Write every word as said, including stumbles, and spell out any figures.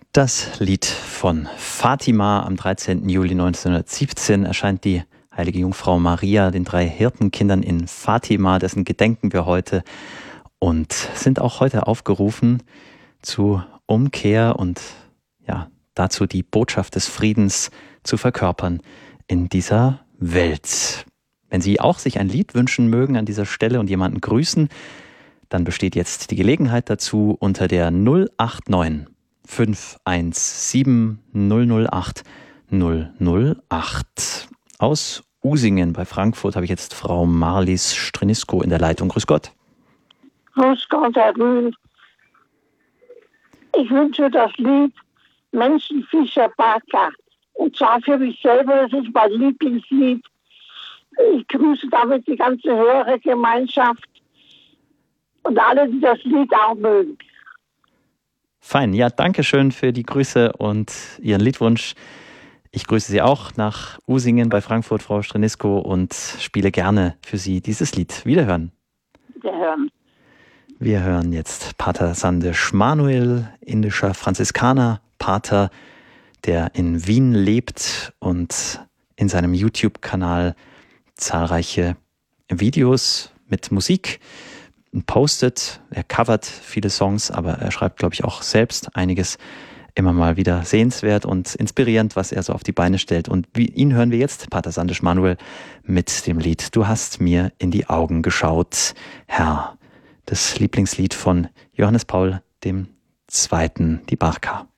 Das Lied von Fatima. Am dreizehnten Juli neunzehnhundertsiebzehn erscheint die heilige Jungfrau Maria den drei Hirtenkindern in Fatima, dessen gedenken wir heute und sind auch heute aufgerufen zu Umkehr und ja, dazu die Botschaft des Friedens zu verkörpern in dieser Welt. Wenn Sie auch sich ein Lied wünschen mögen an dieser Stelle und jemanden grüßen, dann besteht jetzt die Gelegenheit dazu unter der null acht neun fünf eins sieben null null acht null null acht. Aus Usingen bei Frankfurt habe ich jetzt Frau Marlies Strinisko in der Leitung. Grüß Gott. Grüß Gott, Herr Rühl. Ich wünsche das Lied Menschenfischer Barker. Und zwar für mich selber, das ist mein Lieblingslied. Ich grüße damit die ganze Hörergemeinschaft und alle, die das Lied auch mögen. Fein, ja, danke schön für die Grüße und Ihren Liedwunsch. Ich grüße Sie auch nach Usingen bei Frankfurt, Frau Strinisko, und spiele gerne für Sie dieses Lied. Wiederhören. Wiederhören. Wir hören jetzt Pater Sandesh Manuel, indischer Franziskaner, Pater, der in Wien lebt und in seinem YouTube-Kanal zahlreiche Videos mit Musik postet. Er covert viele Songs, aber er schreibt, glaube ich, auch selbst einiges. Immer mal wieder sehenswert und inspirierend, was er so auf die Beine stellt. Und wie, ihn hören wir jetzt, Pater Sandesh Manuel, mit dem Lied Du hast mir in die Augen geschaut, Herr. Das Lieblingslied von Johannes Paul dem Zweiten, die Barka.